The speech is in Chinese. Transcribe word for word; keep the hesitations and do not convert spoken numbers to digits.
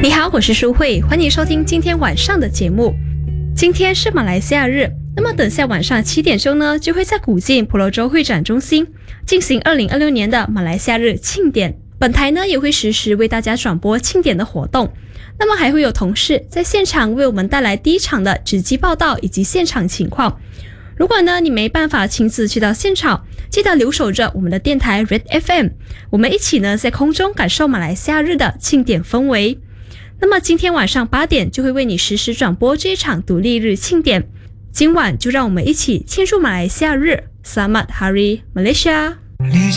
你好，我是舒慧，欢迎收听今天晚上的节目。今天是马来西亚日，那么等下晚上七点钟呢，就会在古晋婆罗洲会展中心进行二零二六年的马来西亚日庆典。本台呢也会实时为大家转播庆典的活动，那么还会有同事在现场为我们带来第一场的直击报道以及现场情况。如果呢你没办法亲自去到现场，记得留守着我们的电台 Red F M， 我们一起呢在空中感受马来西亚日的庆典氛围。那么今天晚上八点就会为你实时转播这一场独立日庆典。今晚就让我们一起庆祝马来西亚日 Selamat Hari Malaysia。